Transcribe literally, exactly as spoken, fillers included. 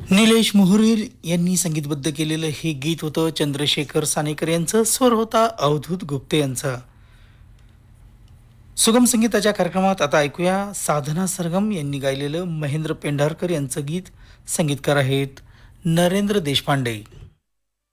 निलेश मोहरीर यांनी संगीतबद्ध केलेलं हे गीत होतं. चंद्रशेखर सानेकर यांचं, स्वर होता अवधूत गुप्ते यांचा. सुगम संगीताच्या कार्यक्रमात आता ऐकूया साधना सरगम यांनी गायलेलं महेंद्र पेंढारकर यांचं गीत. संगीतकार आहेत नरेंद्र देशपांडे.